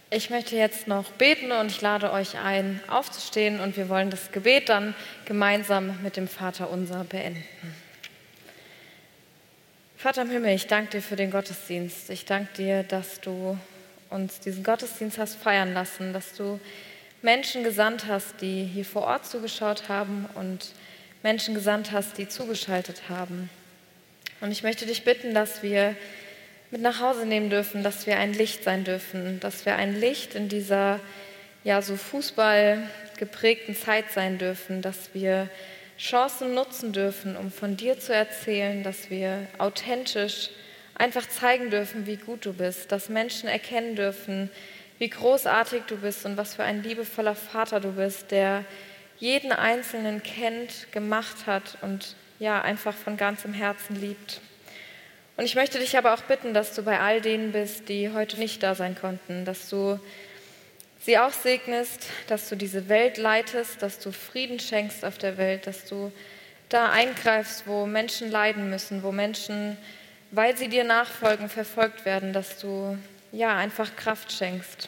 Ich möchte jetzt noch beten und ich lade euch ein, aufzustehen und wir wollen das Gebet dann gemeinsam mit dem Vaterunser beenden. Vater im Himmel, ich danke dir für den Gottesdienst. Ich danke dir, dass du uns diesen Gottesdienst hast feiern lassen, dass du Menschen gesandt hast, die hier vor Ort zugeschaut haben und Menschen gesandt hast, die zugeschaltet haben. Und ich möchte dich bitten, dass wir mit nach Hause nehmen dürfen, dass wir ein Licht sein dürfen, dass wir ein Licht in dieser so Fußball geprägten Zeit sein dürfen, dass wir Chancen nutzen dürfen, um von dir zu erzählen, dass wir authentisch einfach zeigen dürfen, wie gut du bist, dass Menschen erkennen dürfen, wie großartig du bist und was für ein liebevoller Vater du bist, der jeden Einzelnen kennt, gemacht hat und einfach von ganzem Herzen liebt. Und ich möchte dich aber auch bitten, dass du bei all denen bist, die heute nicht da sein konnten, dass du sie auch segnest, dass du diese Welt leitest, dass du Frieden schenkst auf der Welt, dass du da eingreifst, wo Menschen leiden müssen, wo Menschen, weil sie dir nachfolgen, verfolgt werden, dass du einfach Kraft schenkst.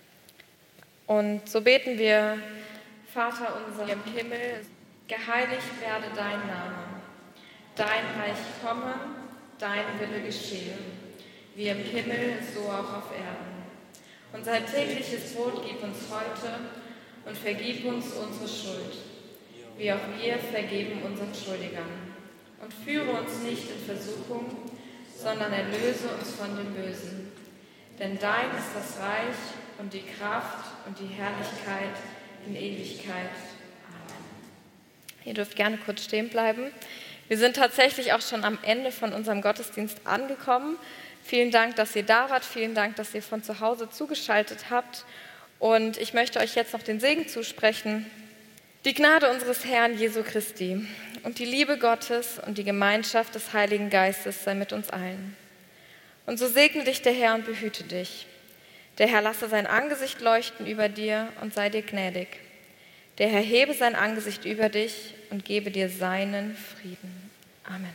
Und so beten wir: Vater unser im Himmel, geheiligt werde dein Name, dein Reich komme, dein Wille geschehe, wie im Himmel, so auch auf Erden. Unser tägliches Brot gib uns heute und vergib uns unsere Schuld, wie auch wir vergeben unseren Schuldigern. Und führe uns nicht in Versuchung, sondern erlöse uns von dem Bösen. Denn dein ist das Reich und die Kraft und die Herrlichkeit in Ewigkeit. Amen. Ihr dürft gerne kurz stehen bleiben. Wir sind tatsächlich auch schon am Ende von unserem Gottesdienst angekommen. Vielen Dank, dass ihr da wart. Vielen Dank, dass ihr von zu Hause zugeschaltet habt. Und ich möchte euch jetzt noch den Segen zusprechen. Die Gnade unseres Herrn Jesu Christi und die Liebe Gottes und die Gemeinschaft des Heiligen Geistes sei mit uns allen. Und so segne dich der Herr und behüte dich. Der Herr lasse sein Angesicht leuchten über dir und sei dir gnädig. Der Herr hebe sein Angesicht über dich und gebe dir seinen Frieden. Amen.